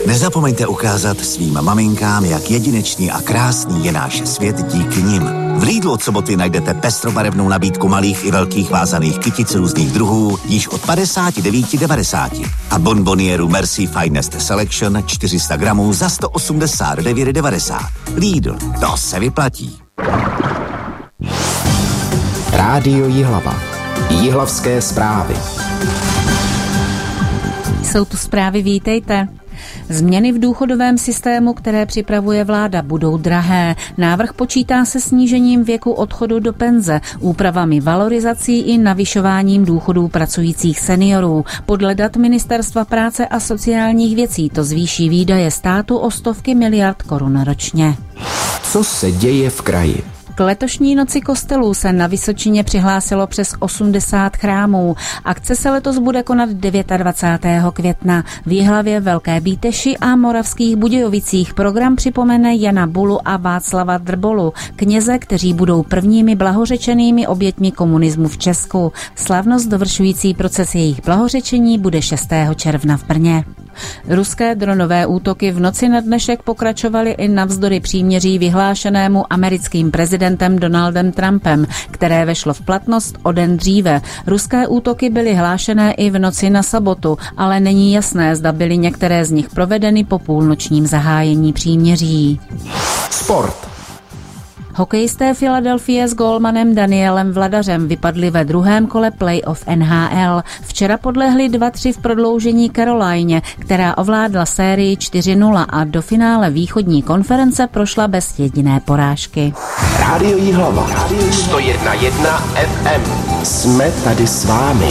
Nezapomeňte ukázat svým maminkám, jak jedinečný a krásný je náš svět díky nim. V Lidlu od soboty najdete pestrobarevnou nabídku malých i velkých vázaných kytic různých druhů již od 59,90 a bonbonieru Merci Finest Selection 400 gramů za 189,90. Lidl, to se vyplatí. Rádio Jihlava. Jihlavské zprávy. Jsou tu zprávy, vítejte. Změny v důchodovém systému, které připravuje vláda, budou drahé. Návrh počítá se snížením věku odchodu do penze, úpravami valorizací i navyšováním důchodů pracujících seniorů. Podle dat Ministerstva práce a sociálních věcí to zvýší výdaje státu o stovky miliard korun ročně. Co se děje v kraji? K letošní noci kostelů se na Vysočině přihlásilo přes 80 chrámů. Akce se letos bude konat 29. května. V Jihlavě, Velké Bíteši a Moravských Budějovicích program připomene Jana Bulu a Václava Drbolu, kněze, kteří budou prvními blahořečenými oběťmi komunismu v Česku. Slavnost dovršující proces jejich blahořečení bude 6. června v Brně. Ruské dronové útoky v noci na dnešek pokračovaly i navzdory příměří vyhlášenému americkým prezidentem Donaldem Trumpem, které vešlo v platnost o den dříve. Ruské útoky byly hlášené i v noci na sobotu, ale není jasné, zda byly některé z nich provedeny po půlnočním zahájení příměří. Sport. Hokejisté Filadelfie s gólmanem Danielem Vladařem vypadli ve druhém kole playoff NHL. Včera podlehli 2-3 v prodloužení Carolině, která ovládla sérii 4-0 a do finále východní konference prošla bez jediné porážky. Rádio Jihlava. 101,1 FM. Jsme tady s vámi.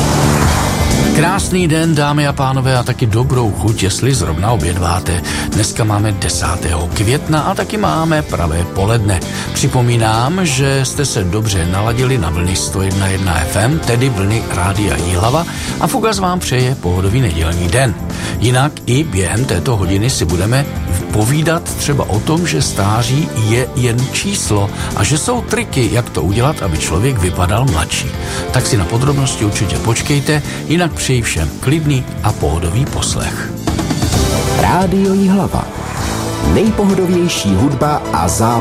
Krásný den, dámy a pánové, a taky dobrou chuť, jestli zrovna obědváte. Dneska máme 10. května a taky máme pravé poledne. Připomínám, že jste se dobře naladili na vlny 101,1 FM, tedy vlny Rádia Jihlava, a Fugas vám přeje pohodový nedělní den. Jinak i během této hodiny si budeme povídat třeba o tom, že stáří je jen číslo a že jsou triky, jak to udělat, aby člověk vypadal mladší. Tak si na podrobnosti určitě počkejte, jinak přeji všem klidný a pohodový poslech. Rádio Jihlava. Nejpohodovější hudba a zábava.